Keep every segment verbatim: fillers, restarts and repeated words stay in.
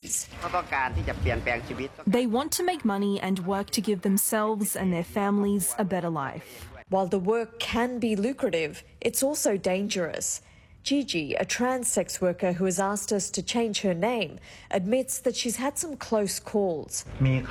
fees. They want to make money and work to give themselves and their families a better life. While the work can be lucrative, it's also dangerous. Gigi, a trans sex worker who has asked us to change her name, admits that she's had some close calls.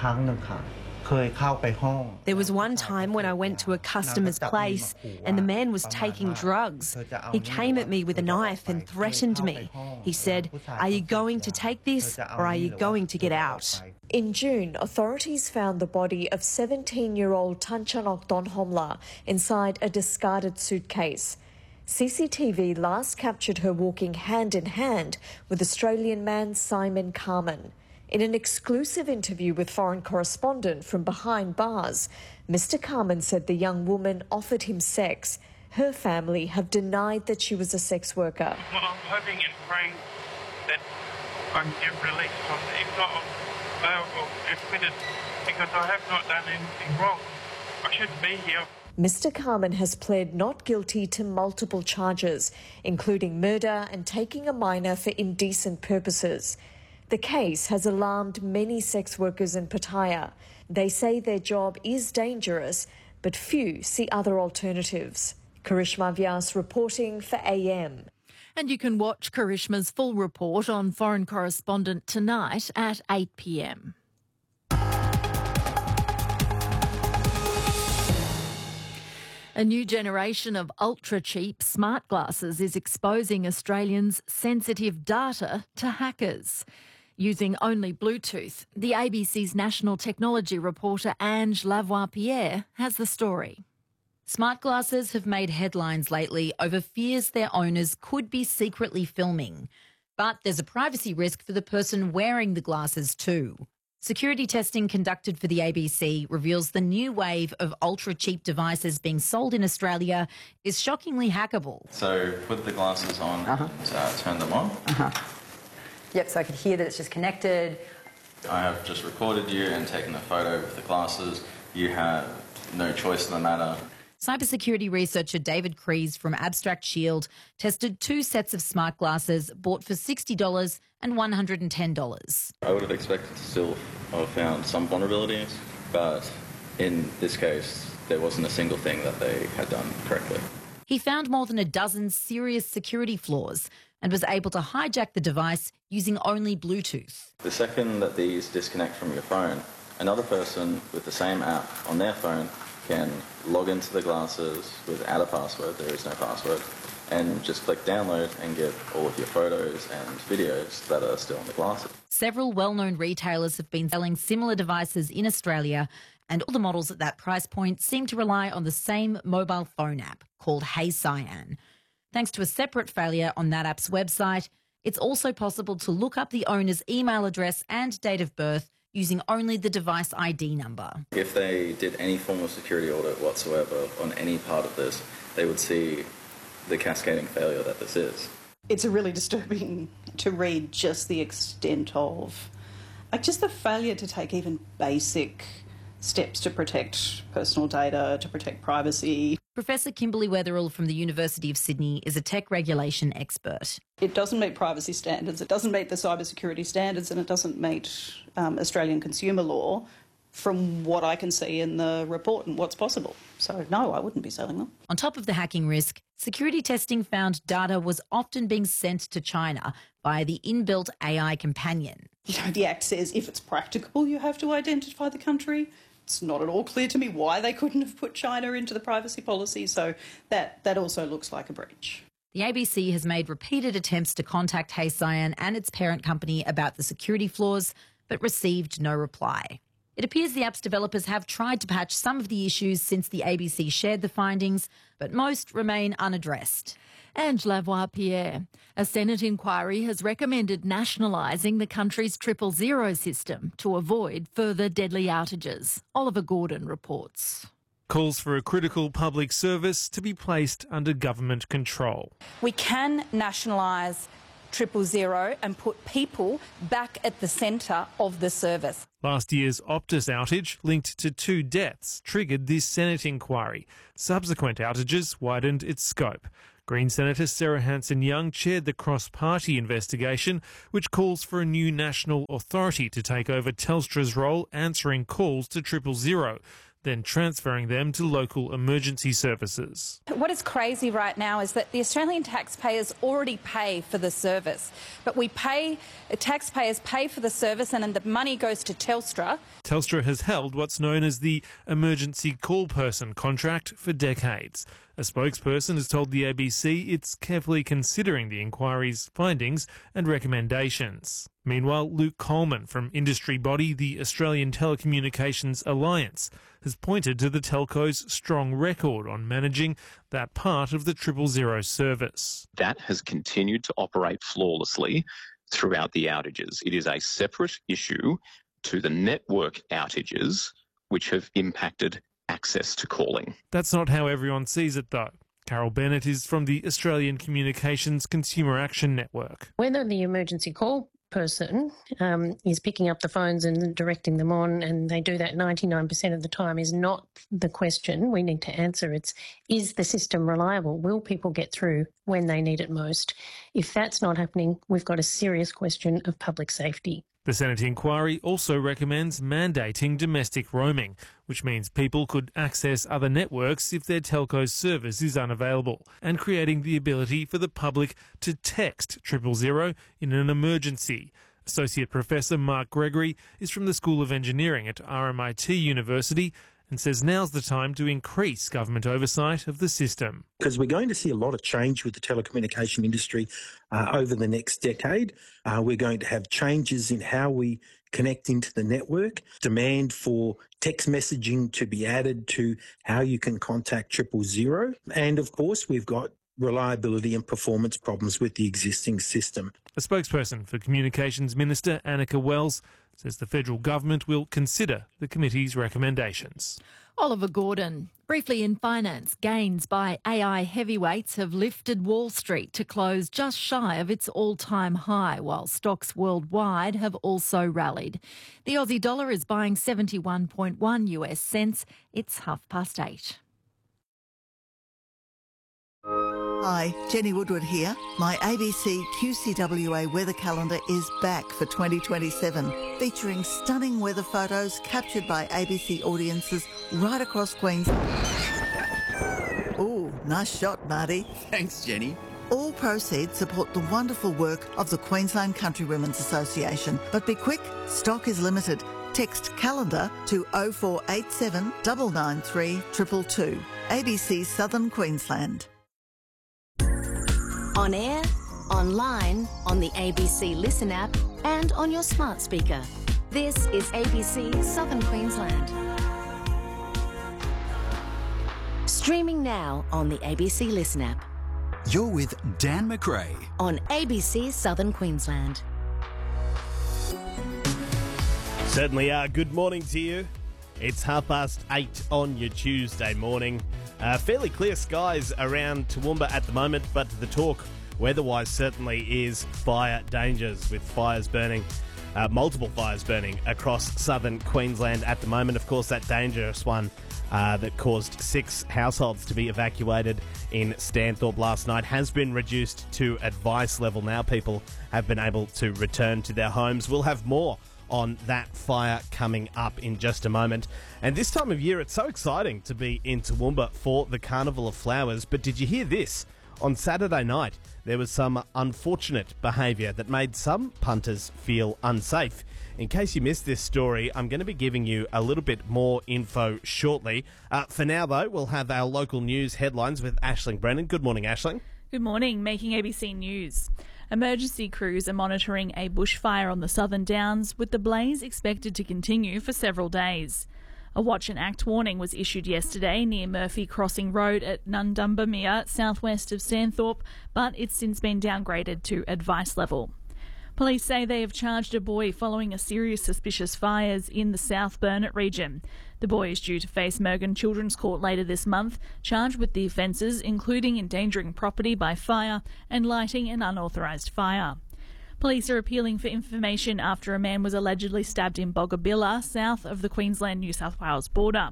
There was one time when I went to a customer's place and the man was taking drugs. He came at me with a knife and threatened me. He said, "Are you going to take this or are you going to get out?" In June, authorities found the body of seventeen-year-old Tanchanok Donhomla inside a discarded suitcase. C C T V last captured her walking hand in hand with Australian man Simon Carman. In an exclusive interview with Foreign Correspondent from behind bars, Mister Carman said the young woman offered him sex. Her family have denied that she was a sex worker. Well, I'm hoping and praying that I can get released on the, if not bail or acquitted, because I have not done anything wrong. I shouldn't be here. Mister Carman has pled not guilty to multiple charges, including murder and taking a minor for indecent purposes. The case has alarmed many sex workers in Pattaya. They say their job is dangerous, but few see other alternatives. Karishma Vyas reporting for A M. And you can watch Karishma's full report on Foreign Correspondent tonight at eight p m. A new generation of ultra-cheap smart glasses is exposing Australians' sensitive data to hackers. Using only Bluetooth, the A B C's national technology reporter Ange Lavoie-Pierre has the story. Smart glasses have made headlines lately over fears their owners could be secretly filming. But there's a privacy risk for the person wearing the glasses too. Security testing conducted for the A B C reveals the new wave of ultra-cheap devices being sold in Australia is shockingly hackable. So put the glasses on uh-huh. and uh, turn them on. Uh-huh. Yep, so I could hear that it's just connected. I have just recorded you and taken a photo with the glasses. You have no choice in the matter. Cybersecurity researcher David Crees from Abstract Shield tested two sets of smart glasses bought for sixty dollars and one hundred ten dollars. I would have expected to still have found some vulnerabilities, but in this case, there wasn't a single thing that they had done correctly. He found more than a dozen serious security flaws and was able to hijack the device using only Bluetooth. The second that these disconnect from your phone, another person with the same app on their phone can log into the glasses without a password, there is no password, and just click download and get all of your photos and videos that are still on the glasses. Several well-known retailers have been selling similar devices in Australia, and all the models at that price point seem to rely on the same mobile phone app called Hey Cyan. Thanks to a separate failure on that app's website, it's also possible to look up the owner's email address and date of birth using only the device I D number. If they did any form of security audit whatsoever on any part of this, they would see the cascading failure that this is. It's really disturbing to read just the extent of, like, just the failure to take even basic steps to protect personal data, to protect privacy. Professor Kimberly Wetherill from the University of Sydney is a tech regulation expert. It doesn't meet privacy standards, it doesn't meet the cybersecurity standards, and it doesn't meet um, Australian consumer law from what I can see in the report and what's possible. So, no, I wouldn't be selling them. On top of the hacking risk, security testing found data was often being sent to China via the inbuilt A I companion. You know, the Act says if it's practicable, you have to identify the country. It's not at all clear to me why they couldn't have put China into the privacy policy, so that, that also looks like a breach. The A B C has made repeated attempts to contact Hey Cyan and its parent company about the security flaws, but received no reply. It appears the app's developers have tried to patch some of the issues since the A B C shared the findings, but most remain unaddressed. Ange Lavoie-Pierre. A Senate inquiry has recommended nationalising the country's triple zero system to avoid further deadly outages. Oliver Gordon reports. Calls for a critical public service to be placed under government control. We can nationalise triple zero and put people back at the centre of the service. Last year's Optus outage, linked to two deaths, triggered this Senate inquiry. Subsequent outages widened its scope. Green Senator Sarah Hanson-Young chaired the cross-party investigation, which calls for a new national authority to take over Telstra's role answering calls to triple zero, then transferring them to local emergency services. What is crazy right now is that the Australian taxpayers already pay for the service, but we pay, taxpayers pay for the service and then the money goes to Telstra. Telstra has held what's known as the emergency call person contract for decades. A spokesperson has told the A B C it's carefully considering the inquiry's findings and recommendations. Meanwhile, Luke Coleman from industry body the Australian Telecommunications Alliance has pointed to the telco's strong record on managing that part of the triple zero service. That has continued to operate flawlessly throughout the outages. It is a separate issue to the network outages which have impacted access to calling. That's not how everyone sees it, though. Carol Bennett is from the Australian Communications Consumer Action Network. Whether the emergency call person um, is picking up the phones and directing them on, and they do that ninety-nine percent of the time, is not the question we need to answer. It's, is the system reliable? Will people get through when they need it most? If that's not happening, we've got a serious question of public safety. The Senate inquiry also recommends mandating domestic roaming, which means people could access other networks if their telco's service is unavailable, and creating the ability for the public to text triple zero in an emergency. Associate Professor Mark Gregory is from the School of Engineering at R M I T University and says now's the time to increase government oversight of the system. Because we're going to see a lot of change with the telecommunication industry uh, over the next decade. Uh, we're going to have changes in how we connect into the network, demand for text messaging to be added to how you can contact triple zero. And of course, we've got reliability and performance problems with the existing system. A spokesperson for Communications Minister Annika Wells says the federal government will consider the committee's recommendations. Oliver Gordon. Briefly in finance, gains by A I heavyweights have lifted Wall Street to close just shy of its all-time high, while stocks worldwide have also rallied. The Aussie dollar is buying seventy-one point one U S cents. It's half past eight. Hi, Jenny Woodward here. My A B C Q C W A weather calendar is back for twenty twenty-seven, featuring stunning weather photos captured by A B C audiences right across Queensland. Ooh, nice shot, Marty. Thanks, Jenny. All proceeds support the wonderful work of the Queensland Country Women's Association. But be quick, stock is limited. Text calendar to oh four eight seven, nine nine three, two two two. A B C Southern Queensland. On air, online, on the A B C Listen app and on your smart speaker. This is A B C Southern Queensland. Streaming now on the A B C Listen app. You're with Dan McRae on A B C Southern Queensland. Certainly are. Good morning to you. It's half past eight on your Tuesday morning. Uh, fairly clear skies around Toowoomba at the moment, but the talk weather-wise certainly is fire dangers, with fires burning, uh, multiple fires burning across southern Queensland at the moment. Of course, that dangerous one uh, that caused six households to be evacuated in Stanthorpe last night has been reduced to advice level now. People have been able to return to their homes. We'll have more on that fire coming up in just a moment. And this time of year, it's so exciting to be in Toowoomba for the Carnival of Flowers. But did you hear this? On Saturday night, there was some unfortunate behaviour that made some punters feel unsafe. In case you missed this story, I'm going to be giving you a little bit more info shortly. Uh, for now, though, we'll have our local news headlines with Aisling Brennan. Good morning, Aisling. Good morning, making A B C News. Emergency crews are monitoring a bushfire on the Southern Downs, with the blaze expected to continue for several days. A watch and act warning was issued yesterday near Murphy Crossing Road at Nundumbamia, southwest of Stanthorpe, but it's since been downgraded to advice level. Police say they have charged a boy following a series of suspicious fires in the South Burnett region. The boy is due to face Mergen Children's Court later this month, charged with the offences including endangering property by fire and lighting an unauthorised fire. Police are appealing for information after a man was allegedly stabbed in Bogabilla, south of the Queensland-New South Wales border.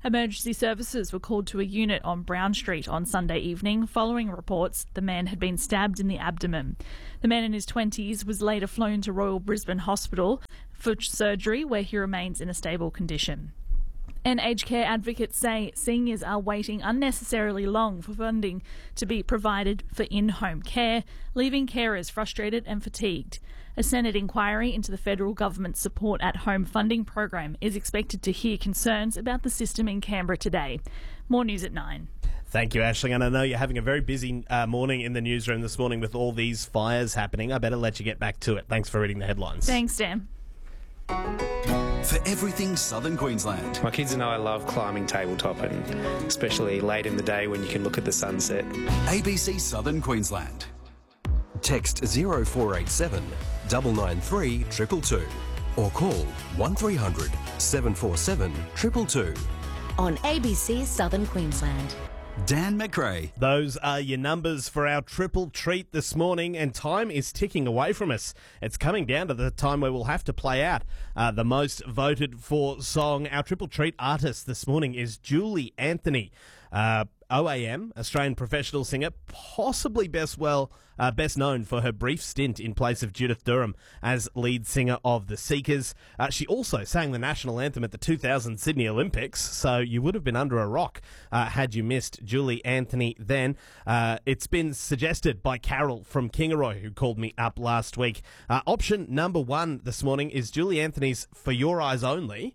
Emergency services were called to a unit on Brown Street on Sunday evening following reports the man had been stabbed in the abdomen. The man in his twenties was later flown to Royal Brisbane Hospital for surgery, where he remains in a stable condition. And aged care advocates say seniors are waiting unnecessarily long for funding to be provided for in-home care, leaving carers frustrated and fatigued. A Senate inquiry into the federal government's Support at Home funding program is expected to hear concerns about the system in Canberra today. More news at nine. Thank you, Aisling. And I know you're having a very busy uh, morning in the newsroom this morning with all these fires happening. I better let you get back to it. Thanks for reading the headlines. Thanks, Dan. For everything Southern Queensland. My kids and I love climbing tabletop, and especially late in the day when you can look at the sunset. A B C Southern Queensland. Text zero four eight seven nine nine three two two two or call one three hundred seven four seven two two two. On A B C Southern Queensland. Dan McRae. Those are your numbers for our triple treat this morning, and time is ticking away from us. It's coming down to the time where we'll have to play out uh, the most voted for song. Our triple treat artist this morning is Julie Anthony. Uh, O A M, Australian professional singer, possibly best well uh, best known for her brief stint in place of Judith Durham as lead singer of The Seekers. Uh, she also sang the national anthem at the two thousand Sydney Olympics, so you would have been under a rock uh, had you missed Julie Anthony then. Uh, it's been suggested by Carol from Kingaroy, who called me up last week. Uh, option number one this morning is Julie Anthony's For Your Eyes Only.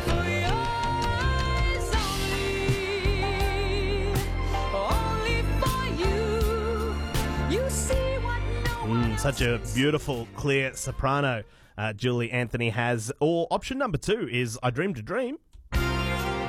Mm, such a beautiful, clear soprano uh, Julie Anthony has. Or option number two is I Dreamed a Dream.